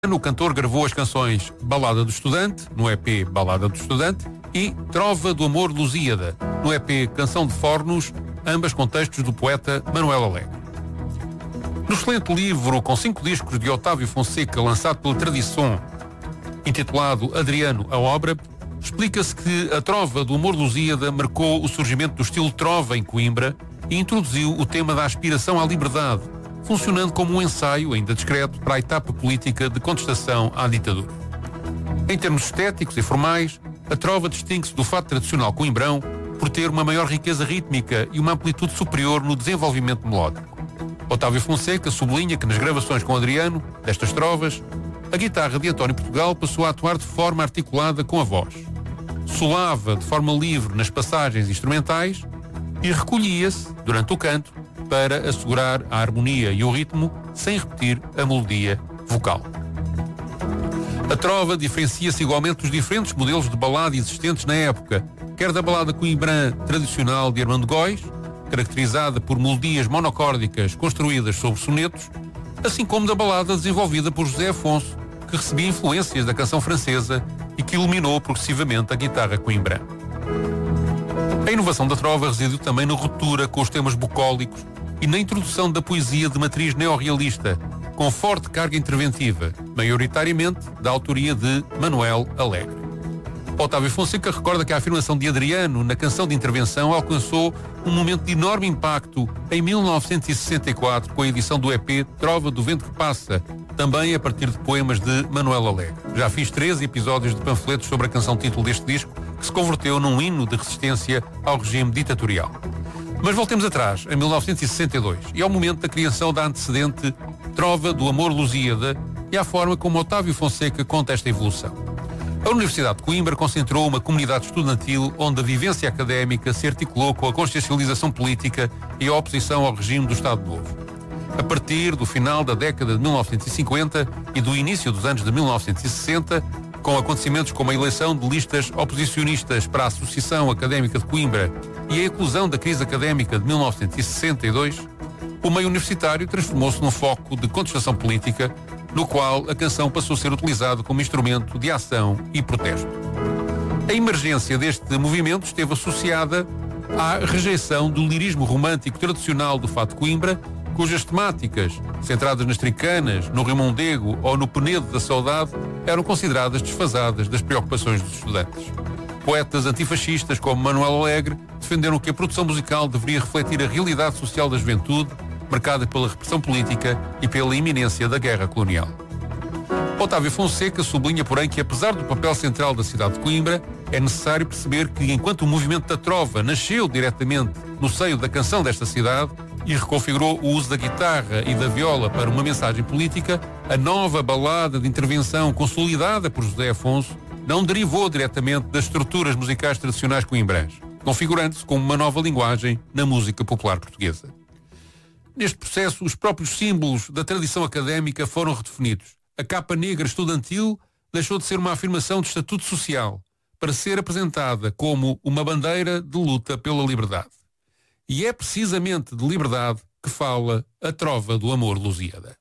O cantor gravou as canções Balada do Estudante, no EP Balada do Estudante, e Trova do Amor Lusíada, no EP Canção de Fornos, ambas com textos do poeta Manuel Alegre. No excelente livro com 5 discos de Otávio Fonseca, lançado pela Tradição, intitulado Adriano, a obra, explica-se que a Trova do Amor Lusíada marcou o surgimento do estilo trova em Coimbra e introduziu o tema da aspiração à liberdade, funcionando como um ensaio, ainda discreto, para a etapa política de contestação à ditadura. Em termos estéticos e formais, a trova distingue-se do fado tradicional coimbrão por ter uma maior riqueza rítmica e uma amplitude superior no desenvolvimento melódico. Otávio Fonseca sublinha que nas gravações com Adriano, destas trovas, a guitarra de António Portugal passou a atuar de forma articulada com a voz. Solava de forma livre nas passagens instrumentais e recolhia-se, durante o canto, para assegurar a harmonia e o ritmo sem repetir a melodia vocal. A trova diferencia-se igualmente dos diferentes modelos de balada existentes na época, quer da balada coimbrã tradicional de Armando Góis, caracterizada por melodias monocórdicas construídas sobre sonetos, assim como da balada desenvolvida por José Afonso, que recebia influências da canção francesa e que iluminou progressivamente a guitarra coimbrã. A inovação da trova residiu também na ruptura com os temas bucólicos e na introdução da poesia de matriz neorrealista, com forte carga interventiva, maioritariamente da autoria de Manuel Alegre. Otávio Fonseca recorda que a afirmação de Adriano na canção de intervenção alcançou um momento de enorme impacto em 1964 com a edição do EP Trova do Vento que Passa, também a partir de poemas de Manuel Alegre. Já fiz 13 episódios de panfletos sobre a canção título deste disco, que se converteu num hino de resistência ao regime ditatorial. Mas voltemos atrás, em 1962, e ao momento da criação da antecedente Trova do Amor Lusíada e à forma como Otávio Fonseca conta esta evolução. A Universidade de Coimbra concentrou uma comunidade estudantil onde a vivência académica se articulou com a consciencialização política e a oposição ao regime do Estado Novo. A partir do final da década de 1950 e do início dos anos de 1960, com acontecimentos como a eleição de listas oposicionistas para a Associação Académica de Coimbra e a eclosão da crise académica de 1962, o meio universitário transformou-se num foco de contestação política, no qual a canção passou a ser utilizada como instrumento de ação e protesto. A emergência deste movimento esteve associada à rejeição do lirismo romântico tradicional do fado de Coimbra, cujas temáticas, centradas nas tricanas, no Rimondego ou no Penedo da Saudade, eram consideradas desfasadas das preocupações dos estudantes. Poetas antifascistas como Manuel Alegre defenderam que a produção musical deveria refletir a realidade social da juventude, marcada pela repressão política e pela iminência da guerra colonial. Otávio Fonseca sublinha, porém, que apesar do papel central da cidade de Coimbra, é necessário perceber que enquanto o movimento da trova nasceu diretamente no seio da canção desta cidade e reconfigurou o uso da guitarra e da viola para uma mensagem política, a nova balada de intervenção consolidada por José Afonso não derivou diretamente das estruturas musicais tradicionais coimbrãs, configurando-se como uma nova linguagem na música popular portuguesa. Neste processo, os próprios símbolos da tradição académica foram redefinidos. A capa negra estudantil deixou de ser uma afirmação de estatuto social para ser apresentada como uma bandeira de luta pela liberdade. E é precisamente de liberdade que fala a Trova do Amor Lusíada.